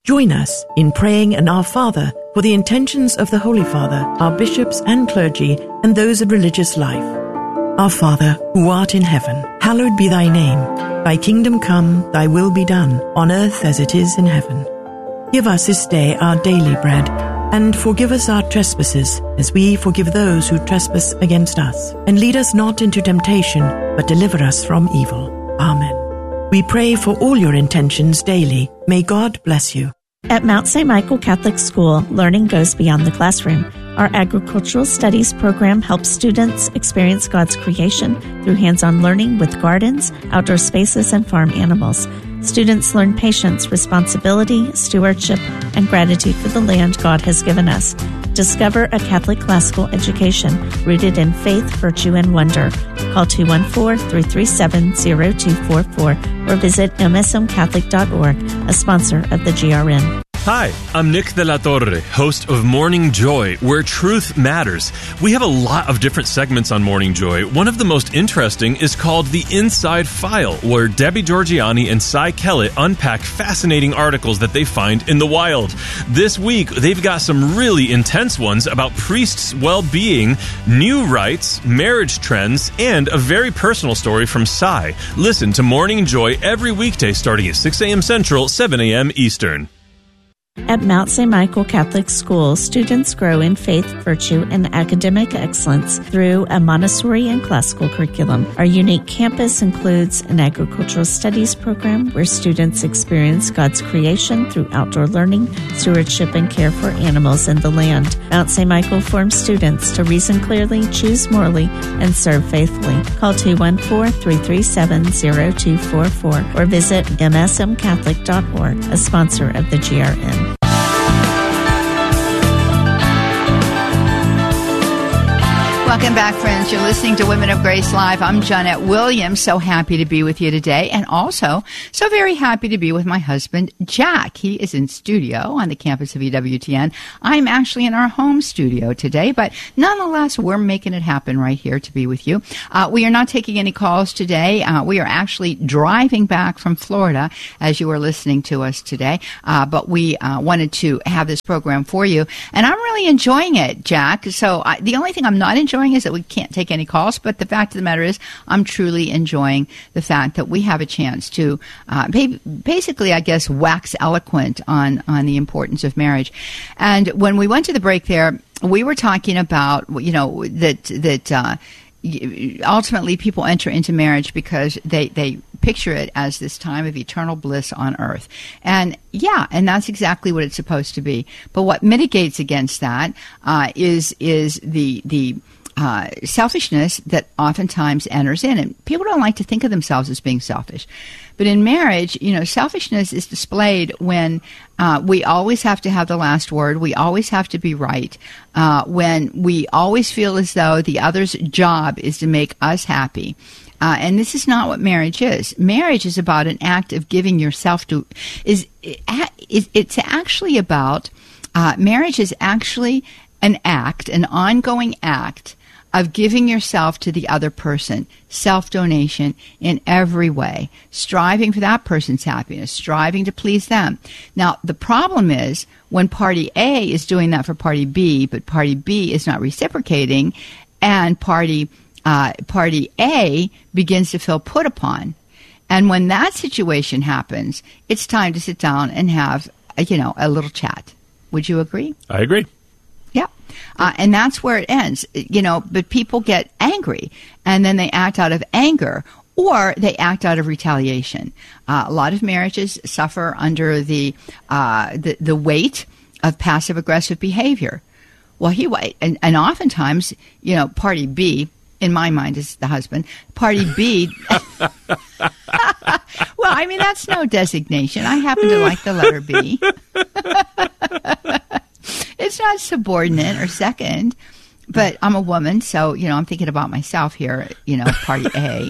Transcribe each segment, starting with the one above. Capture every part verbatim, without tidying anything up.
Join us in praying an Our Father for the intentions of the Holy Father, our bishops and clergy, and those of religious life. Our Father, who art in heaven, hallowed be thy name. Thy kingdom come, thy will be done, on earth as it is in heaven. Give us this day our daily bread, and forgive us our trespasses, as we forgive those who trespass against us. And lead us not into temptation, but deliver us from evil. Amen. We pray for all your intentions daily. May God bless you. At Mount Saint Michael Catholic School, learning goes beyond the classroom. Our agricultural studies program helps students experience God's creation through hands-on learning with gardens, outdoor spaces, and farm animals. Students learn patience, responsibility, stewardship, and gratitude for the land God has given us. Discover a Catholic classical education rooted in faith, virtue, and wonder. Call two one four, three three seven, zero two four four or visit m s m catholic dot org, a sponsor of the G R N. Hi, I'm Nick De La Torre, host of Morning Joy, where truth matters. We have a lot of different segments on Morning Joy. One of the most interesting is called The Inside File, where Debbie Georgiani and Cy Kellett unpack fascinating articles that they find in the wild. This week, they've got some really intense ones about priests' well-being, new rites, marriage trends, and a very personal story from Cy. Listen to Morning Joy every weekday starting at six a.m. Central, seven a.m. Eastern. At Mount Saint Michael Catholic School, students grow in faith, virtue, and academic excellence through a Montessori and classical curriculum. Our unique campus includes an agricultural studies program where students experience God's creation through outdoor learning, stewardship, and care for animals and the land. Mount Saint Michael forms students to reason clearly, choose morally, and serve faithfully. Call two one four, three three seven, zero two four four or visit m s m catholic dot org, a sponsor of the G R N. Welcome back, friends. You're listening to Women of Grace Live. I'm Jeanette Williams. So happy to be with you today, and also so very happy to be with my husband, Jack. He is in studio on the campus of E W T N. I'm actually in our home studio today, but nonetheless, we're making it happen right here to be with you. Uh, we are not taking any calls today. Uh, we are actually driving back from Florida as you are listening to us today, uh, but we uh, wanted to have this program for you, and I'm really enjoying it, Jack. So I, the only thing I'm not enjoying is that we can't take any calls, but the fact of the matter is I'm truly enjoying the fact that we have a chance to uh, basically, I guess, wax eloquent on, on the importance of marriage. And when we went to the break there, we were talking about, you know, that, that uh, ultimately people enter into marriage because they, they picture it as this time of eternal bliss on earth. And yeah, and that's exactly what it's supposed to be. But what mitigates against that uh, is, is the, the, Uh, selfishness that oftentimes enters in. And people don't like to think of themselves as being selfish. But in marriage, you know, selfishness is displayed when uh, we always have to have the last word. We always have to be right. Uh, when we always feel as though the other's job is to make us happy. Uh, and this is not what marriage is. Marriage is about an act of giving yourself to, is, is it's actually about, uh, marriage is actually an act, an ongoing act of giving yourself to the other person, self-donation in every way, striving for that person's happiness, striving to please them. Now, the problem is when party A is doing that for party B, but party B is not reciprocating, and party uh, party A begins to feel put upon. And when that situation happens, it's time to sit down and have, you know, a little chat. Would you agree? I agree. Yeah. Uh, and that's where it ends, you know, but people get angry and then they act out of anger or they act out of retaliation. Uh, a lot of marriages suffer under the, uh, the, the weight of passive aggressive behavior. Well, he, and, and oftentimes, you know, party B, in my mind, is the husband. Party B, well, I mean, that's no designation. I happen to like the letter B. It's not subordinate or second, but I'm a woman, so, you know, I'm thinking about myself here, you know, party A.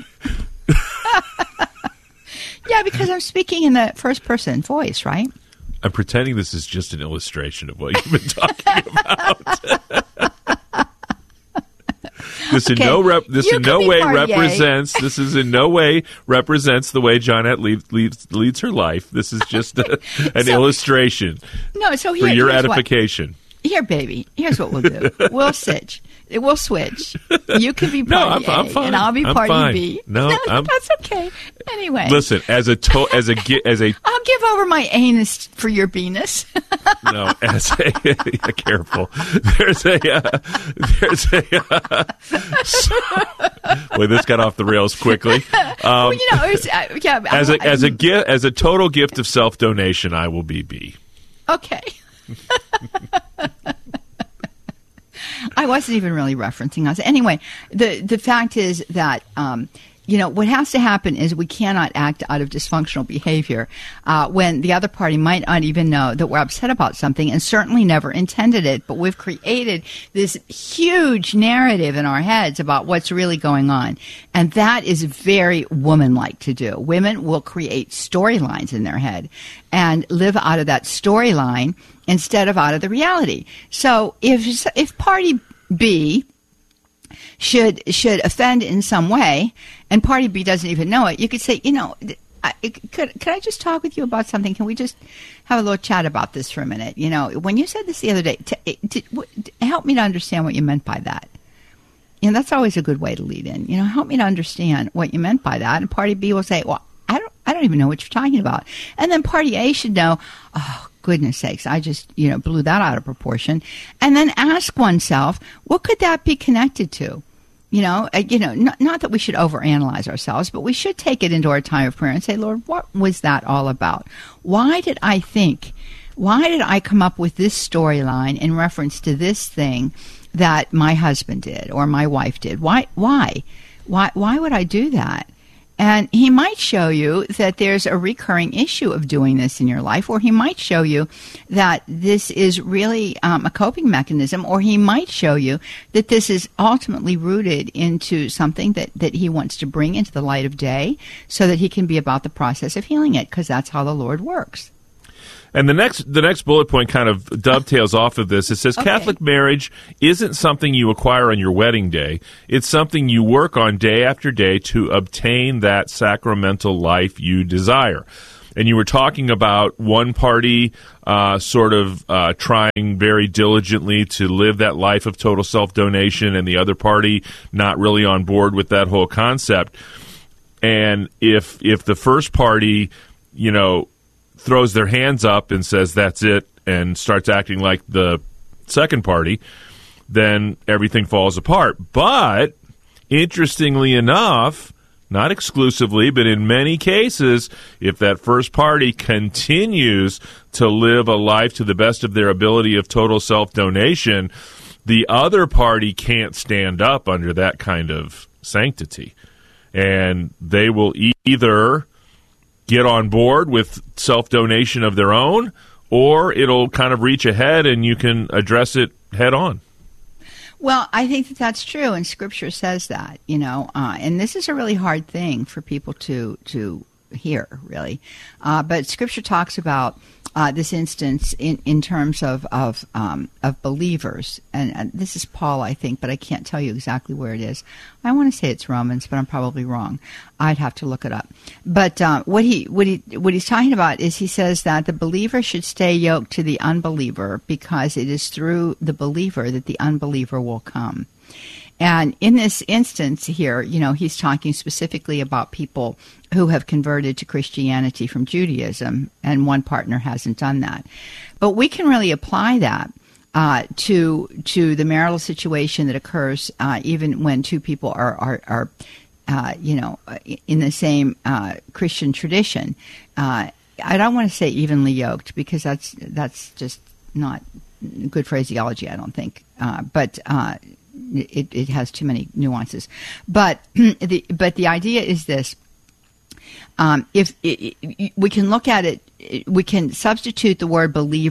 Yeah, because I'm speaking in the first person voice, right? I'm pretending this is just an illustration of what you've been talking about. This in Okay, no rep, this you in could no be way party A. represents. This is in no way represents the way Johnette leads leads, leads her life. This is just a, an So- illustration No, so for here, your here's what. edification. Here, baby. Here's what we'll do. We'll switch. We'll switch. You can be No, party I'm- A, I'm fine. and I'll be I'm party fine. B. No, I'm- that's okay. Anyway, Listen, as a to, as a gi- as a I'll give over my anus for your Venus. no, as a yeah, careful. There's a uh, there's a. Uh, so, boy, this got off the rails quickly. Um, well, you know, it was, uh, yeah. as a I- as a gift as a total gift of self donation, I will be B. Okay. I wasn't even really referencing us. Anyway, the the fact is that um, you know what has to happen is we cannot act out of dysfunctional behavior uh, when the other party might not even know that we're upset about something and certainly never intended it. But we've created this huge narrative in our heads about what's really going on, and that is very woman-like to do. Women will create storylines in their head and live out of that storyline instead of out of the reality. So if if party B should should offend in some way, and party B doesn't even know it, you could say, you know, I, could could I just talk with you about something? Can we just have a little chat about this for a minute? You know, when you said this the other day, t- t- w- help me to understand what you meant by that. You know, that's always a good way to lead in. You know, help me to understand what you meant by that. And party B will say, well, I don't I don't even know what you're talking about. And then party A should know, oh, goodness sakes, I just, you know, blew that out of proportion. And then ask oneself, what could that be connected to? You know, uh, you know, not, not that we should overanalyze ourselves, but we should take it into our time of prayer and say, Lord, what was that all about? Why did I think, why did I come up with this storyline in reference to this thing that my husband did or my wife did? Why, why, why, why would I do that? And he might show you that there's a recurring issue of doing this in your life, or he might show you that this is really um, a coping mechanism, or he might show you that this is ultimately rooted into something that, that he wants to bring into the light of day so that he can be about the process of healing it, because that's how the Lord works. And the next the next bullet point kind of dovetails off of this. It says Okay. Catholic marriage isn't something you acquire on your wedding day. It's something you work on day after day to obtain that sacramental life you desire. And you were talking about one party uh, sort of uh, trying very diligently to live that life of total self-donation, and the other party not really on board with that whole concept. And if if the first party, you know, throws their hands up and says that's it and starts acting like the second party, then everything falls apart. But interestingly enough, not exclusively, but in many cases, if that first party continues to live a life to the best of their ability of total self-donation, the other party can't stand up under that kind of sanctity. And they will e- either get on board with self-donation of their own, or it'll kind of reach ahead and you can address it head on. Well, I think that that's true, and Scripture says that, you know, uh, and this is a really hard thing for people to to hear, really. Uh, but Scripture talks about uh, this instance in, in terms of of, um, of believers, and, and this is Paul, I think, but I can't tell you exactly where it is. I want to say it's Romans, but I'm probably wrong. I'd have to look it up. But uh, what he what he what he's talking about is he says that the believer should stay yoked to the unbeliever because it is through the believer that the unbeliever will come. And in this instance here, you know, he's talking specifically about people who have converted to Christianity from Judaism, and one partner hasn't done that. But we can really apply that uh, to to the marital situation that occurs uh, even when two people are are, are uh, you know, in the same uh, Christian tradition. Uh, I don't want to say evenly yoked because that's that's just not good phraseology, I don't think. Uh, but uh, It, it has too many nuances, but the but the idea is this: um, if it, it, we can look at it, we can substitute the word believer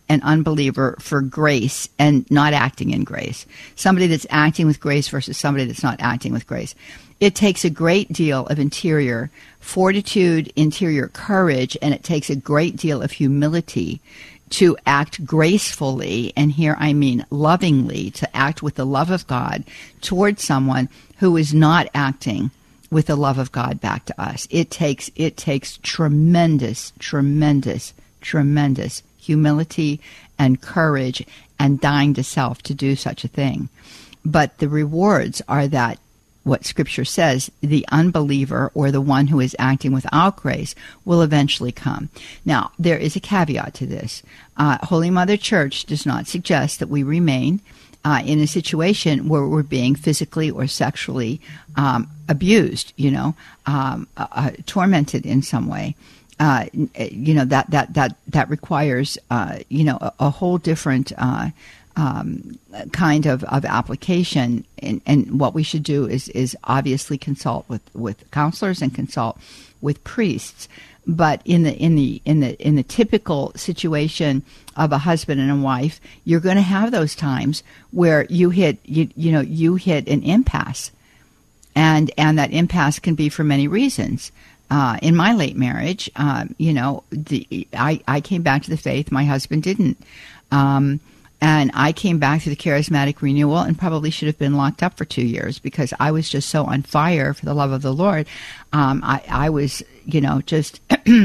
an unbeliever for grace and not acting in grace. Somebody that's acting with grace versus somebody that's not acting with grace. It takes a great deal of interior fortitude, interior courage, and it takes a great deal of humility to act gracefully, and here I mean lovingly, to act with the love of God towards someone who is not acting with the love of God back to us. It takes it takes tremendous, tremendous, tremendous humility and courage and dying to self to do such a thing. But the rewards are that what Scripture says, the unbeliever or the one who is acting without grace will eventually come. Now, there is a caveat to this. Uh, Holy Mother Church does not suggest that we remain uh, in a situation where we're being physically or sexually um, abused, you know, um, uh, uh, tormented in some way. Uh, you know, that, that, that, that requires, uh, you know, a, a whole different uh, um, kind of, of application. And, and what we should do is, is obviously consult with, with counselors and consult with priests. But in the, in the, in the, in the typical situation of a husband and a wife, you're going to have those times where you hit, you, you know, you hit an impasse. And, and that impasse can be for many reasons. Uh, in my late marriage, um, you know, the, I, I came back to the faith. My husband didn't. Um, and I came back to the charismatic renewal and probably should have been locked up for two years because I was just so on fire for the love of the Lord. Um, I, I was, you know, just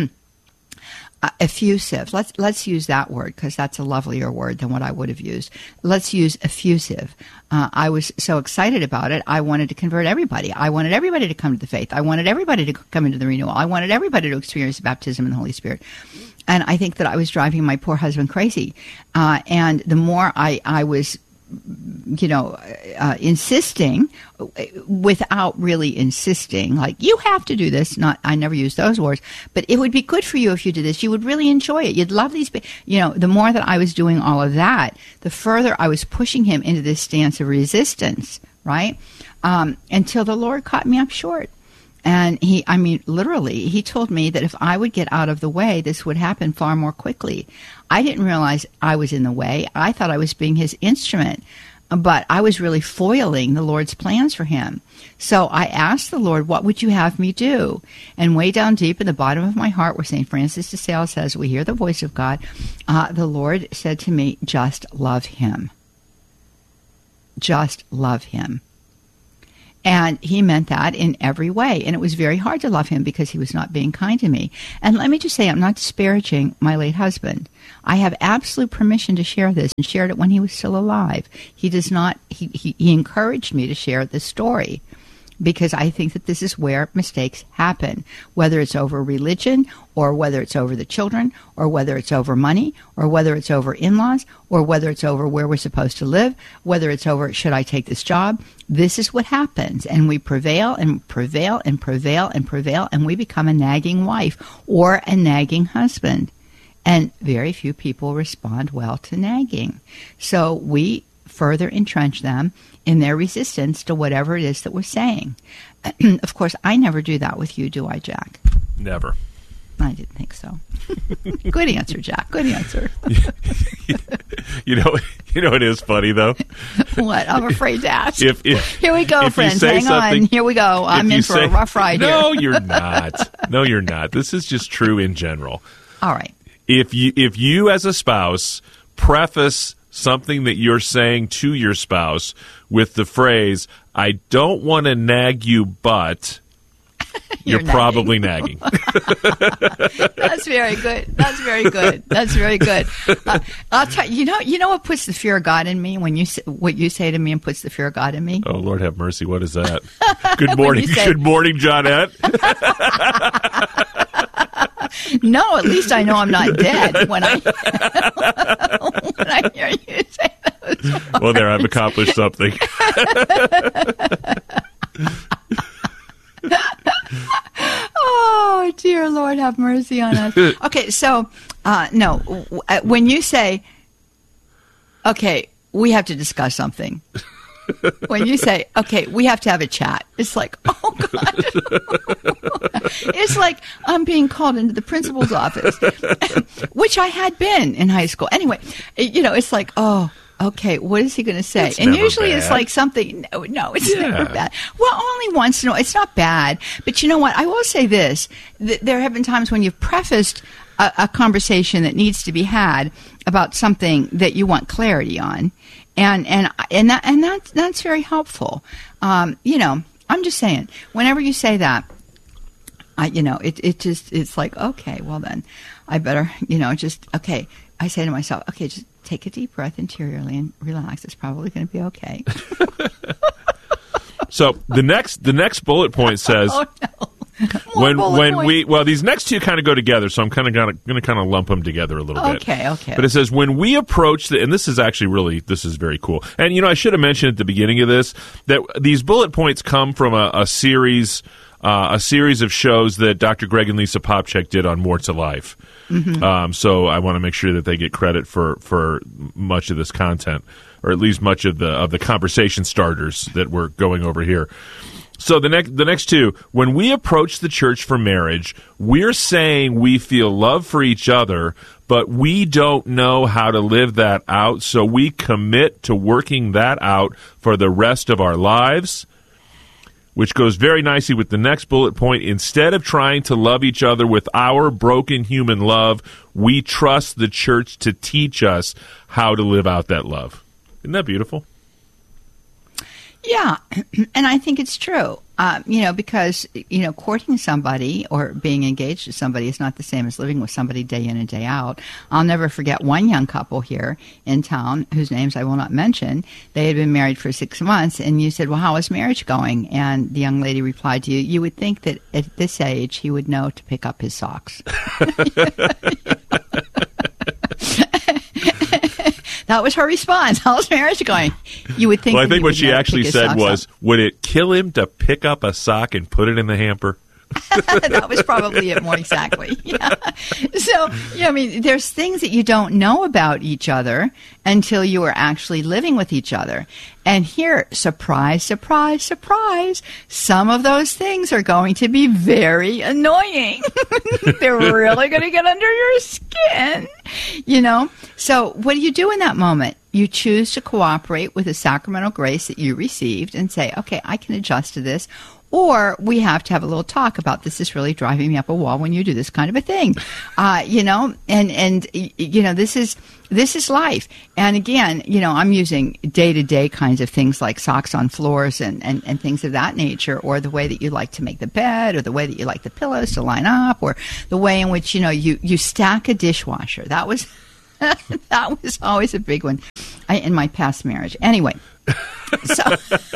effusive. Let's let's use that word because that's a lovelier word than what I would have used. Let's use effusive. Uh, I was so excited about it. I wanted to convert everybody. I wanted everybody to come to the faith. I wanted everybody to come into the renewal. I wanted everybody to experience baptism in the Holy Spirit. And I think that I was driving my poor husband crazy. Uh, and the more I, I was, you know, uh, insisting without really insisting, like, you have to do this. Not, I never use those words, but it would be good for you if you did this. You would really enjoy it. You'd love these, you know, the more that I was doing all of that, the further I was pushing him into this stance of resistance, right? Um, until the Lord caught me up short. And he, I mean, literally, he told me that if I would get out of the way, this would happen far more quickly. I didn't realize I was in the way. I thought I was being his instrument, but I was really foiling the Lord's plans for him. So I asked the Lord, what would you have me do? And way down deep in the bottom of my heart, where Saint Francis de Sales says, we hear the voice of God, uh, the Lord said to me, just love him. Just love him. And he meant that in every way. And it was very hard to love him because he was not being kind to me. And let me just say, I'm not disparaging my late husband. I have absolute permission to share this and shared it when he was still alive. He does not, he, he, he encouraged me to share this story because I think that this is where mistakes happen, whether it's over religion or whether it's over the children or whether it's over money or whether it's over in-laws or whether it's over where we're supposed to live, whether it's over should I take this job. This is what happens, and we prevail and prevail and prevail and prevail, and we become a nagging wife or a nagging husband. And very few people respond well to nagging. So we further entrench them in their resistance to whatever it is that we're saying. Of course, I never do that with you, do I, Jack? Never. I didn't think so. Good answer, Jack. Good answer. you know, you know, it is funny though. What? I'm afraid to ask. If, if, Here we go, friends. Hang on. Here we go. I'm in for say, a rough ride no, here. No, you're not. No, you're not. This is just true in general. All right. If you, if you as a spouse preface something that you're saying to your spouse with the phrase, I don't want to nag you, but... You're, You're probably nagging. That's very good. That's very good. That's very good. Uh, I'll tell you. You know. You know what puts the fear of God in me when you say, what you say to me and puts the fear of God in me. Oh, Lord have mercy. What is that? Good morning. Say, good morning, Johnette. No, at least I know I'm not dead when I when I hear you say those words. Well, there, I've accomplished something. Oh, dear Lord, have mercy on us. Okay, so, uh, no, when you say, okay, we have to discuss something, when you say, okay, we have to have a chat. It's like, oh, God. It's like I'm being called into the principal's office, which I had been in high school. Anyway, you know, it's like, oh, okay, what is he going to say? It's and never usually bad. It's like something, no, no it's Yeah. never bad. Well, only once in a while. It's not bad. But you know what? I will say this. Th- there have been times when you've prefaced a, a conversation that needs to be had about something that you want clarity on. And and and that and that that's very helpful. Um, you know, I'm just saying. Whenever you say that, I you know it it just it's like, okay, well then, I better you know just okay. I say to myself, okay, just take a deep breath interiorly and relax. It's probably going to be okay. So the next the next bullet point says. Oh no. More When bullet when points. we well these next two kind of go together, so I'm kind of going to kind of lump them together a little bit. Okay, okay. But it says when we approach the, and this is actually really this is very cool. And you know I should have mentioned at the beginning of this that these bullet points come from a, a series uh, a series of shows that Doctor Greg and Lisa Popchak did on More to Life. Mm-hmm. Um, so I want to make sure that they get credit for for much of this content, or at least much of the of the conversation starters that we're going over here. So the next the next two, when we approach the church for marriage, we're saying we feel love for each other, but we don't know how to live that out, so we commit to working that out for the rest of our lives, which goes very nicely with the next bullet point. Instead of trying to love each other with our broken human love, we trust the church to teach us how to live out that love. Isn't that beautiful? Yeah, and I think it's true. Um, you know, because, you know, courting somebody or being engaged to somebody is not the same as living with somebody day in and day out. I'll never forget one young couple here in town, whose names I will not mention. They had been married for six months, and you said, well, how is marriage going? And the young lady replied to you, you would think that at this age he would know to pick up his socks. That was her response. How's marriage going? You would think. Well, I that think he what would she know to actually pick his said socks was, up. would it kill him to pick up a sock and put it in the hamper? That was probably it more exactly. Yeah. So, yeah, I mean, there's things that you don't know about each other until you are actually living with each other. And here, surprise, surprise, surprise, some of those things are going to be very annoying. They're really going to get under your skin, you know? So what do you do in that moment? You choose to cooperate with the sacramental grace that you received and say, okay, I can adjust to this. Or we have to have a little talk about this is really driving me up a wall when you do this kind of a thing, uh, you know, and, and, you know, this is, this is life. And again, you know, I'm using day to day kinds of things like socks on floors and, and, and things of that nature, or the way that you like to make the bed, or the way that you like the pillows to line up, or the way in which, you know, you, you stack a dishwasher. That was, that was always a big one I, in my past marriage. Anyway, so.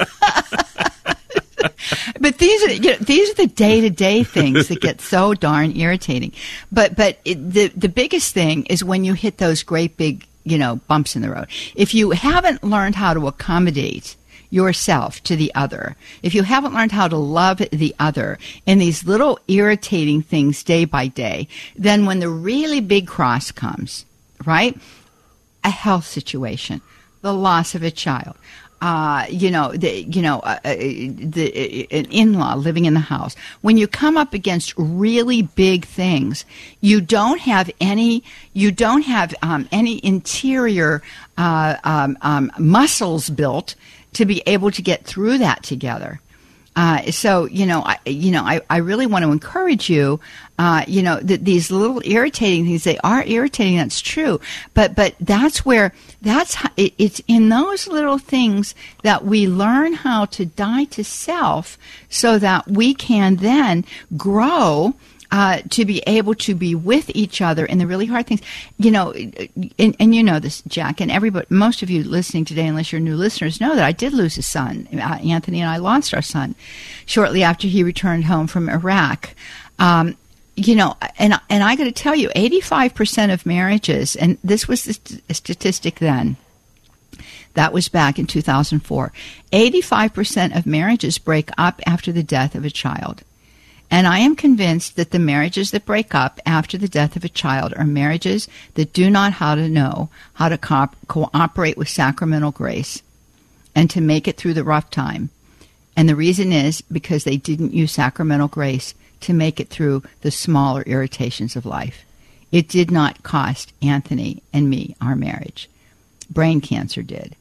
But these are, you know, these are the day-to-day things that get so darn irritating. But but it, the the biggest thing is when you hit those great big, you know, bumps in the road. If you haven't learned how to accommodate yourself to the other, if you haven't learned how to love the other in these little irritating things day by day, then when the really big cross comes, right, a health situation, the loss of a child, Uh, you know, the, you know, uh, uh, the, uh, an in-law living in the house. When you come up against really big things, you don't have any, you don't have um, any interior uh, um, um, muscles built to be able to get through that together. Uh, so, you know, I, you know, I, I really want to encourage you, uh, you know, that these little irritating things, they are irritating. That's true. But, but that's where, that's, how, it, it's in those little things that we learn how to die to self so that we can then grow, Uh, to be able to be with each other in the really hard things, you know, and, and you know this, Jack, and everybody, most of you listening today, unless you're new listeners, know that I did lose a son. Uh, Anthony and I lost our son shortly after he returned home from Iraq. Um, you know, and and I got to tell you, eighty-five percent of marriages, and this was the st- statistic then. That was back in two thousand four. eighty-five percent of marriages break up after the death of a child. And I am convinced that the marriages that break up after the death of a child are marriages that do not how to know how to co- cooperate with sacramental grace. and to make it through the rough time. And the reason is because they didn't use sacramental grace to make it through the smaller irritations of life. It did not cost Anthony and me our marriage. Brain cancer did.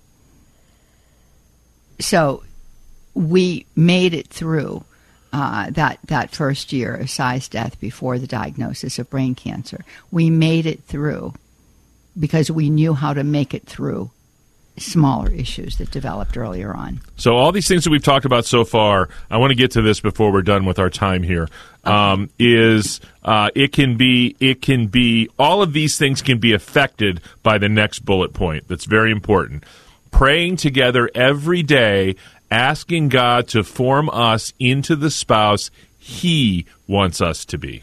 So we made it through uh, that, that first year of Si's death before the diagnosis of brain cancer. We made it through because we knew how to make it through smaller issues that developed earlier on. So all these things that we've talked about so far, I want to get to this before we're done with our time here. Okay. Um, is uh, it can be it can be all of these things can be affected by the next bullet point. That's very important. Praying together every day, asking God to form us into the spouse He wants us to be.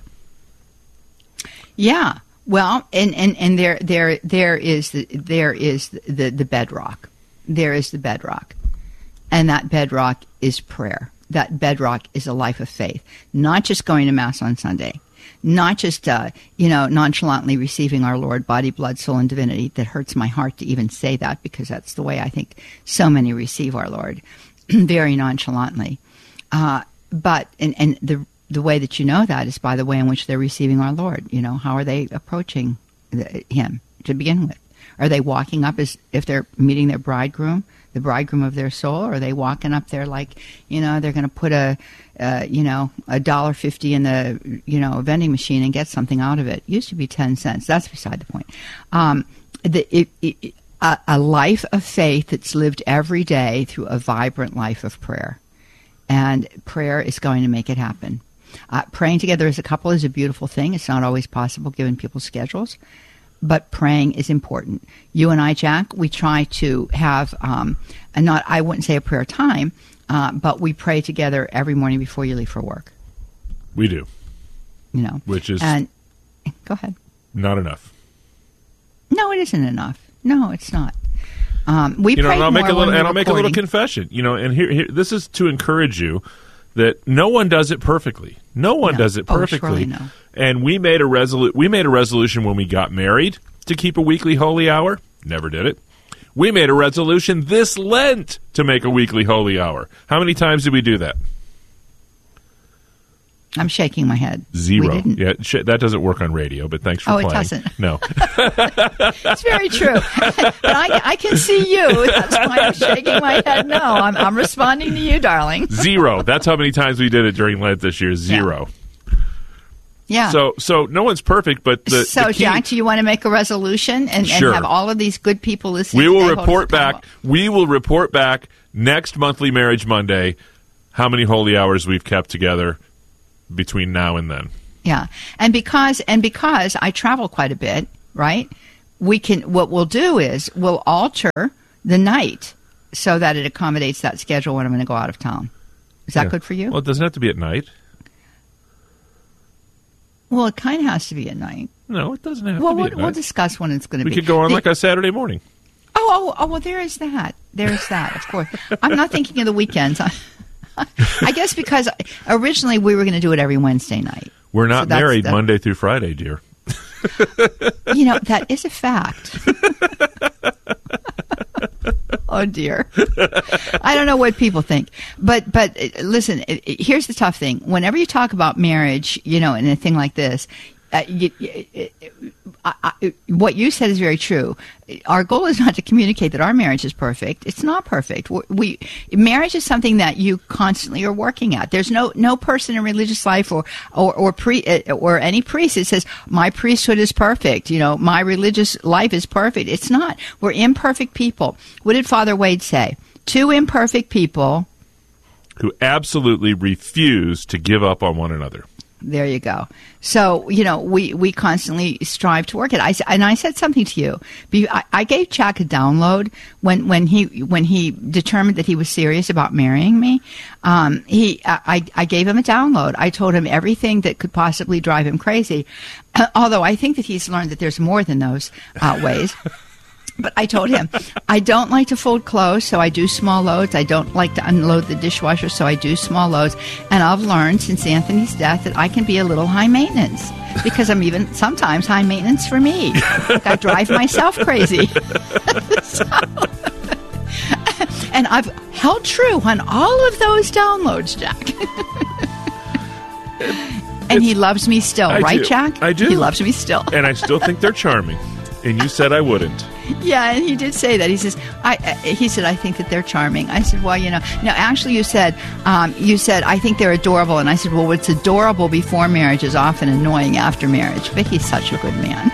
Yeah. Well, and, and, and there there there is the, there is the, the bedrock. There is the bedrock. And that bedrock is prayer. That bedrock is a life of faith. Not just going to Mass on Sunday. Not just, uh, you know, nonchalantly receiving our Lord, body, blood, soul, and divinity. That hurts my heart to even say that because that's the way I think so many receive our Lord, very nonchalantly. Uh, but, and, and the The way that you know that is by the way in which they're receiving our Lord. You know, how are they approaching the, Him to begin with? Are they walking up as if they're meeting their bridegroom, the bridegroom of their soul? Or are they walking up there like, you know, they're going to put a, uh, you know, a dollar fifty in the, you know, vending machine and get something out of it? It used to be ten cents. That's beside the point. Um, the, it, it, a, a life of faith that's lived every day through a vibrant life of prayer. And prayer is going to make it happen. Uh, praying together as a couple is a beautiful thing. It's not always possible given people's schedules, but praying is important. You and I, Jack, we try to have, um, a not I wouldn't say a prayer time, uh, but we pray together every morning before you leave for work. We do. You know. Which is and go ahead. Not enough. No, it isn't enough. No, it's not. Um, we you know, pray and I'll more make a little, when and I'll make a little recording. confession. You know, and here, here, this is to encourage you that no one does it perfectly. No one No. does it Oh, perfectly. surely no. And we made a resolu- we made a resolution when we got married to keep a weekly holy hour. Never did it. We made a resolution this Lent to make a weekly holy hour. How many times did we do that? I'm shaking my head. Zero. We didn't. Yeah, sh- that doesn't work on radio, but thanks for Oh, it playing. doesn't. No. It's very true. But I, I can see you. That's why I'm shaking my head. No, I'm, I'm responding to you, darling. Zero. That's how many times we did it during Lent this year. Zero. Yeah. So, so no one's perfect, but the, so, the key, Jack, do you want to make a resolution and, Sure. and have all of these good people listening? we will today hold us report back. accountable? We will report back next monthly Marriage Monday how many holy hours we've kept together between now and then. Yeah, and because and because I travel quite a bit, right? We can. What we'll do is we'll alter the night so that it accommodates that schedule when I'm going to go out of town. Is that Yeah. good for you? Well, it doesn't have to be at night. Well, it kind of has to be at night. No, it doesn't have Well, to be we'll, at we'll night. discuss when it's going to We be. could go on The- like a Saturday morning. Oh, oh, oh, well, there is that. There's that, of course. I'm not thinking of the weekends. I guess because originally we were going to do it every Wednesday night. We're So not that's married the- Monday through Friday, dear. You know, that is a fact. Oh, dear. I don't know what people think. But, but uh, listen, it, it- here's the tough thing. Whenever you talk about marriage, you know, and a thing like this, uh, you, you, I, I, what you said is very true. Our goal is not to communicate that our marriage is perfect. It's not perfect. We, we marriage is something that you constantly are working at. There's no no person in religious life or or or pre uh, or any priest that says my priesthood is perfect. You know, my religious life is perfect. It's not. We're imperfect people. What did Father Wade say? Two imperfect people Who absolutely refuse to give up on one another. There you go. So, you know, we, we constantly strive to work it. I, and I said something to you. Be- I, I gave Jack a download when, when he when he determined that he was serious about marrying me. Um, he I, I gave him a download. I told him everything that could possibly drive him crazy. Uh, although I think that he's learned that there's more than those uh, ways. But I told him, I don't like to fold clothes, so I do small loads. I don't like to unload the dishwasher, so I do small loads. And I've learned since Anthony's death that I can be a little high maintenance because I'm even sometimes high maintenance for me. Like I drive myself crazy. So, And I've held true on all of those downloads, Jack. And he loves me still, I right, do. Jack? I do. He loves me still. And I still think they're charming. And you said I wouldn't. Yeah, and he did say that. He says, "I." Uh, he said, "I think that they're charming." I said, "Well, you know, no. Actually, you said, um, you said I think they're adorable." And I said, "Well, what's adorable before marriage is often annoying after marriage." But he's such a good man.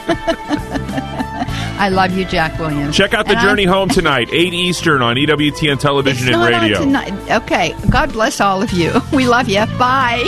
I love you, Jack Williams. Check out The and Journey I'm, Home tonight, eight Eastern on E W T N Television it's and not Radio. On tonight. Okay. God bless all of you. We love you. Bye.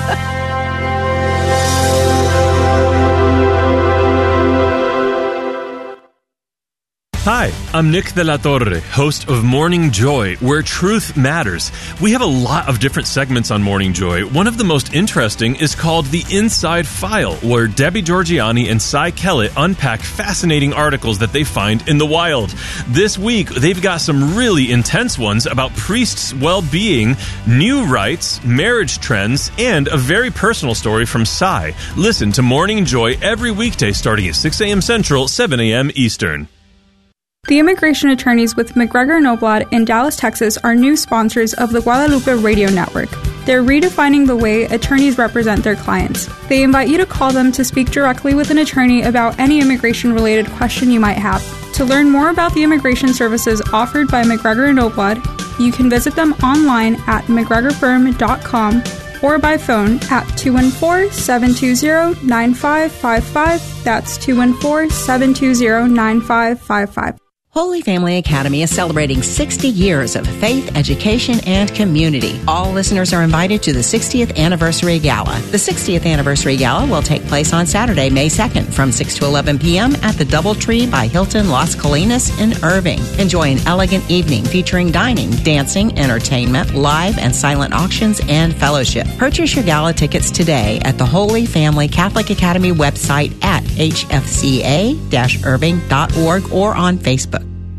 Hi, I'm Nick de la Torre, host of Morning Joy, where truth matters. We have a lot of different segments on Morning Joy. One of the most interesting is called The Inside File, where Debbie Georgianni and Cy Kellett unpack fascinating articles that they find in the wild. This week, they've got some really intense ones about priests' well-being, new rites, marriage trends, and a very personal story from Cy. Listen to Morning Joy every weekday starting at six a.m. Central, seven a.m. Eastern. The immigration attorneys with McGregor Noblad in Dallas, Texas are new sponsors of the Guadalupe Radio Network. They're redefining the way attorneys represent their clients. They invite you to call them to speak directly with an attorney about any immigration-related question you might have. To learn more about the immigration services offered by McGregor Noblad, you can visit them online at mcgregor firm dot com or by phone at two one four, seven two zero, nine five five five. That's two one four, seven two zero, nine five five five. Holy Family Academy is celebrating sixty years of faith, education, and community. All listeners are invited to the sixtieth Anniversary Gala. The sixtieth Anniversary Gala will take place on Saturday, May second from six to eleven p.m. at the Doubletree by Hilton Las Colinas in Irving. Enjoy an elegant evening featuring dining, dancing, entertainment, live and silent auctions, and fellowship. Purchase your gala tickets today at the Holy Family Catholic Academy website at h f c a dash irving dot org or on Facebook.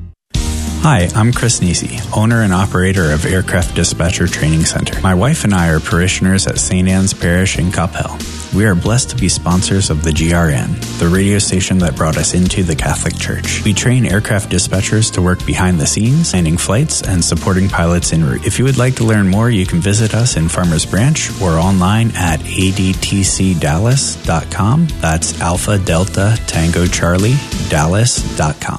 Hi, I'm Chris Nisi, owner and operator of Aircraft Dispatcher Training Center. My wife and I are parishioners at Saint Anne's Parish in Coppell. We are blessed to be sponsors of the G R N, the radio station that brought us into the Catholic Church. We train aircraft dispatchers to work behind the scenes, planning flights, and supporting pilots en route. If you would like to learn more, you can visit us in Farmers Branch or online at a d t c dallas dot com. That's Alpha Delta Tango Charlie Dallas dot com.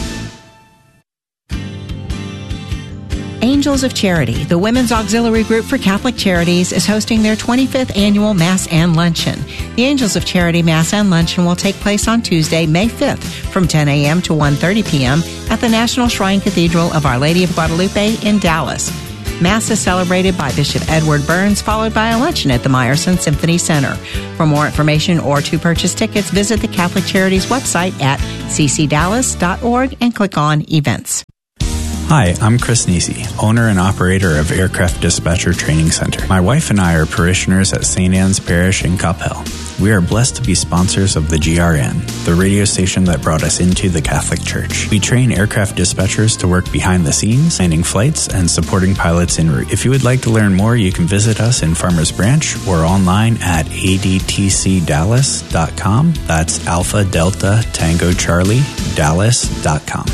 Angels of Charity, the women's auxiliary group for Catholic Charities, is hosting their twenty-fifth annual Mass and Luncheon. The Angels of Charity Mass and Luncheon will take place on Tuesday, May fifth from ten a.m. to one thirty p.m. at the National Shrine Cathedral of Our Lady of Guadalupe in Dallas. Mass is celebrated by Bishop Edward Burns, followed by a luncheon at the Meyerson Symphony Center. For more information or to purchase tickets, visit the Catholic Charities website at c c dallas dot org and click on Events. Hi, I'm Chris Nisi, owner and operator of Aircraft Dispatcher Training Center. My wife and I are parishioners at Saint Anne's Parish in Coppell. We are blessed to be sponsors of the G R N, the radio station that brought us into the Catholic Church. We train aircraft dispatchers to work behind the scenes, planning flights, and supporting pilots en route. If you would like to learn more, you can visit us in Farmers Branch or online at a d t c dallas dot com. That's Alpha Delta Tango Charlie Dallas dot com.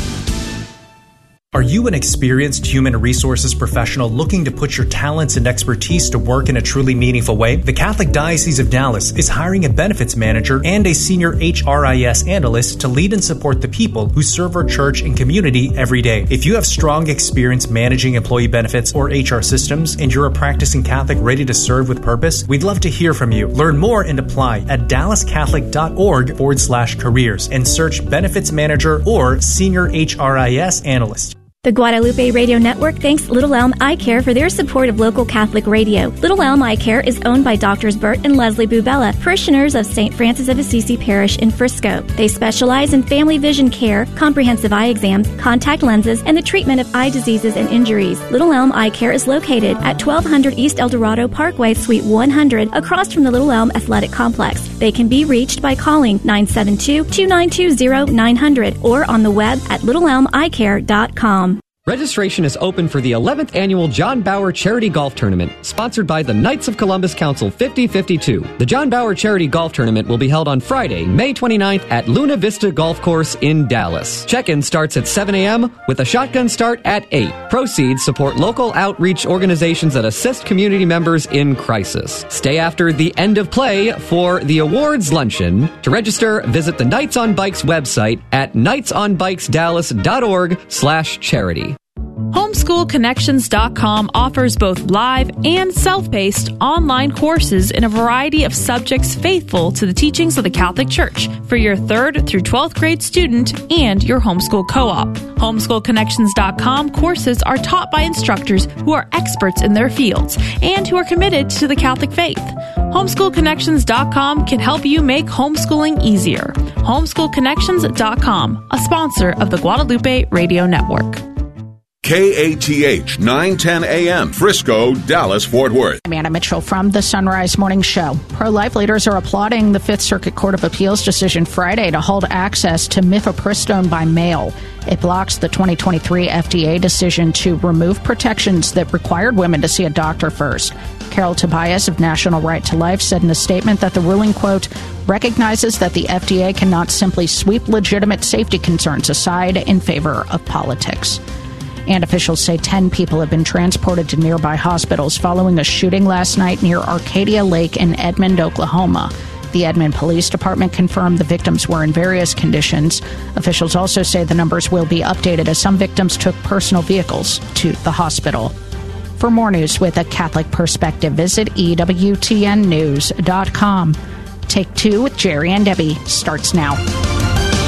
Are you an experienced human resources professional looking to put your talents and expertise to work in a truly meaningful way? The Catholic Diocese of Dallas is hiring a benefits manager and a senior H R I S analyst to lead and support the people who serve our church and community every day. If you have strong experience managing employee benefits or H R systems and you're a practicing Catholic ready to serve with purpose, we'd love to hear from you. Learn more and apply at dallascatholic.org forward slash careers and search benefits manager or senior H R I S analyst. The Guadalupe Radio Network thanks Little Elm Eye Care for their support of local Catholic radio. Little Elm Eye Care is owned by Doctors Bert and Leslie Bubella, parishioners of Saint Francis of Assisi Parish in Frisco. They specialize in family vision care, comprehensive eye exams, contact lenses, and the treatment of eye diseases and injuries. Little Elm Eye Care is located at twelve hundred East El Dorado Parkway, Suite one hundred, across from the Little Elm Athletic Complex. They can be reached by calling nine seven two, two nine two, zero nine zero zero or on the web at little elm eye care dot com. Registration is open for the eleventh Annual John Bauer Charity Golf Tournament, sponsored by the Knights of Columbus Council fifty fifty-two. The John Bauer Charity Golf Tournament will be held on Friday, May twenty-ninth at Luna Vista Golf Course in Dallas. Check-in starts at seven a.m. with a shotgun start at eight. Proceeds support local outreach organizations that assist community members in crisis. Stay after the end of play for the awards luncheon. To register, visit the Knights on Bikes website at knights on bikes dallas dot org slash charity. homeschool connections dot com offers both live and self-paced online courses in a variety of subjects faithful to the teachings of the Catholic Church for your third through twelfth grade student and your homeschool co-op. homeschool connections dot com courses are taught by instructors who are experts in their fields and who are committed to the Catholic faith. homeschool connections dot com can help you make homeschooling easier. homeschool connections dot com, a sponsor of the Guadalupe Radio Network. K A T H nine ten A M, Frisco, Dallas, Fort Worth. I'm Anna Mitchell from the Sunrise Morning Show. Pro-life leaders are applauding the Fifth Circuit Court of Appeals decision Friday to hold access to mifepristone by mail. It blocks the twenty twenty-three F D A decision to remove protections that required women to see a doctor first. Carol Tobias of National Right to Life said in a statement that the ruling, quote, recognizes that the F D A cannot simply sweep legitimate safety concerns aside in favor of politics. And officials say ten people have been transported to nearby hospitals following a shooting last night near Arcadia Lake in Edmond, Oklahoma. The Edmond Police Department confirmed the victims were in various conditions. Officials also say the numbers will be updated as some victims took personal vehicles to the hospital. For more news with a Catholic perspective, visit E W T N news dot com. Take Two with Jerry and Debbie starts now.